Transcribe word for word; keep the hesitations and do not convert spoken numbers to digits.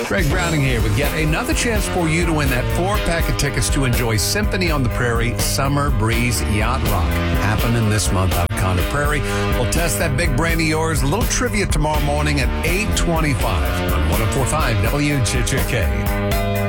Greg Browning here with yet another chance for you to win that four-pack of tickets to enjoy Symphony on the Prairie Summer Breeze Yacht Rock happening this month up Conner Prairie. We'll test that big brain of yours. A little trivia tomorrow morning at eight twenty-five on one oh four point five W J J K.